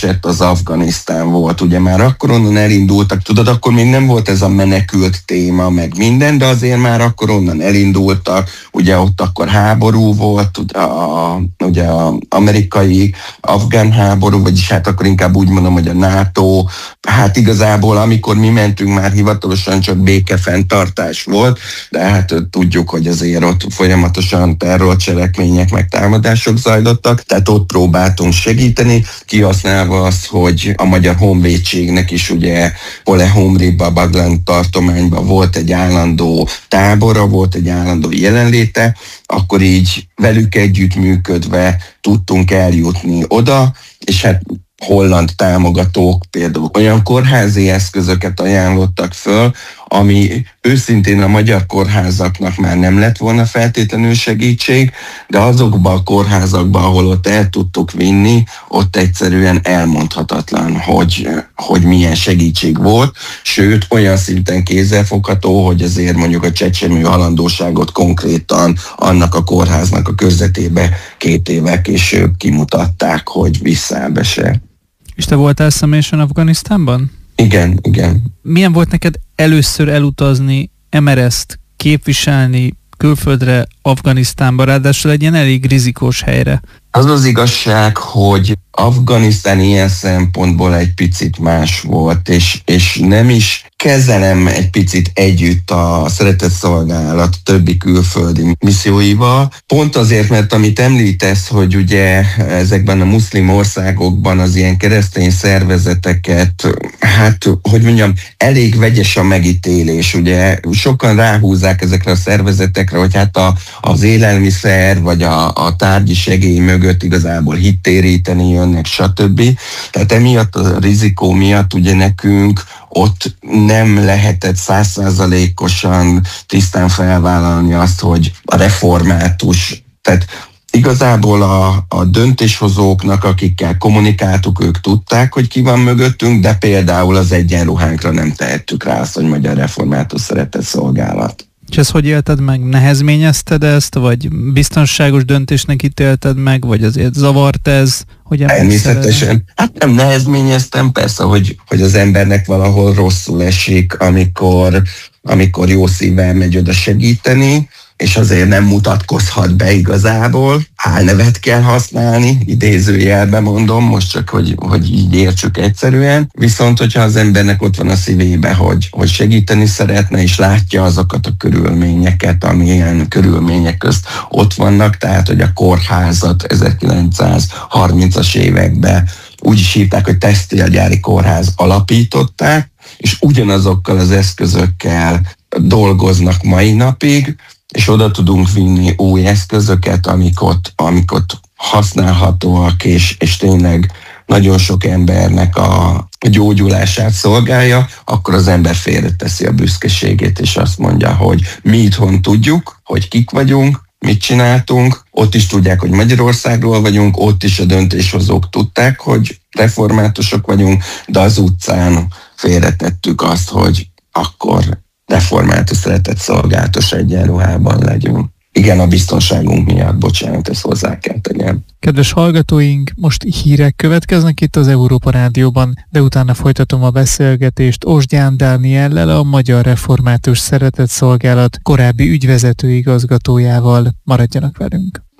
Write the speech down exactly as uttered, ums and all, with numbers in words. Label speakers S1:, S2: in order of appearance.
S1: esett, az Afganisztán volt. Ugye már akkor onnan elindultak, tudod, akkor még nem volt ez a menekült téma, meg minden, de azért már akkor onnan elindultak, ugye ott akkor háború volt, ugye a, ugye a amerikai afgán háború, vagyis hát akkor inkább úgy mondom, hogy a NATO, hát igazából amikor mi mentünk, már hivatalosan csak békefenntartás volt, de hát tudjuk, hogy azért ott folyamatosan terrorcselekmények, meg támadások zajlottak, tehát ott próbáltunk segíteni, kihasználva azt, hogy a Magyar Honvédségnek is ugye Pole-Homriba, Baglan tartományban volt egy állandó tábora, volt egy állandó jelenléte, akkor így velük együttműködve tudtunk eljutni oda, és hát holland támogatók például olyan kórházi eszközöket ajánlottak föl, ami őszintén a magyar kórházaknak már nem lett volna feltétlenül segítség, de azokban a kórházakban, ahol ott el tudtuk vinni, ott egyszerűen elmondhatatlan, hogy, hogy milyen segítség volt, sőt olyan szinten kézzelfogható, hogy azért mondjuk a csecsemő halandóságot konkrétan annak a kórháznak a körzetébe két évvel később kimutatták, hogy visszábesett.
S2: És te voltál személyesen Afganisztánban?
S1: Igen, igen.
S2: Milyen volt neked először elutazni, Emereszt képviselni külföldre, Afganisztánba, ráadásul egy ilyen elég rizikós helyre?
S1: Az az igazság, hogy Afganisztán ilyen szempontból egy picit más volt, és, és nem is kezelem egy picit együtt a Szeretetszolgálat többi külföldi misszióival. Pont azért, mert amit említesz, hogy ugye ezekben a muszlim országokban az ilyen keresztény szervezeteket, hát, hogy mondjam, elég vegyes a megítélés. Ugye sokan ráhúzzák ezekre a szervezetekre, hogy hát a, az élelmiszer, vagy a, a tárgyi segély mögött igazából hittéríteni jönnek, stb. Tehát emiatt a rizikó miatt ugye nekünk ott nem lehetett százszázalékosan tisztán felvállalni azt, hogy a református, tehát igazából a, a döntéshozóknak, akikkel kommunikáltuk, ők tudták, hogy ki van mögöttünk, de például az egyenruhánkra nem tehettük rá azt, hogy Magyar Református Szeretetszolgálat.
S2: És ezt hogy élted meg? Nehezményezted ezt, vagy biztonságos döntésnek ítélted meg, vagy azért zavart ez? Hogy
S1: természetesen. Hát nem nehezményeztem, persze, hogy, hogy az embernek valahol rosszul esik, amikor, amikor jó szívvel megy oda segíteni, és azért nem mutatkozhat be igazából. Álnevet kell használni, idézőjelben mondom, most csak, hogy, hogy így értsük egyszerűen. Viszont, hogyha az embernek ott van a szívébe, hogy, hogy segíteni szeretne, és látja azokat a körülményeket, amilyen körülmények közt ott vannak, tehát, hogy a kórházat ezerkilencszázharmincas években úgy is hívták, hogy textilgyári kórház alapították, és ugyanazokkal az eszközökkel dolgoznak mai napig, és oda tudunk vinni új eszközöket, amik ott, amik ott használhatóak, és, és tényleg nagyon sok embernek a gyógyulását szolgálja, akkor az ember félreteszi a büszkeségét, és azt mondja, hogy mi itthon tudjuk, hogy kik vagyunk, mit csináltunk, ott is tudják, hogy Magyarországról vagyunk, ott is a döntéshozók tudták, hogy reformátusok vagyunk, de az utcán félretettük azt, hogy akkor református szeretetszolgálatos egyenruhában legyünk. Igen, a biztonságunk miatt, bocsánat, ezt hozzá kell tegyem.
S2: Kedves hallgatóink, most hírek következnek itt az Európa Rádióban, de utána folytatom a beszélgetést Osgyán Dániellel, a Magyar Református Szeretetszolgálat korábbi ügyvezető igazgatójával. Maradjanak velünk!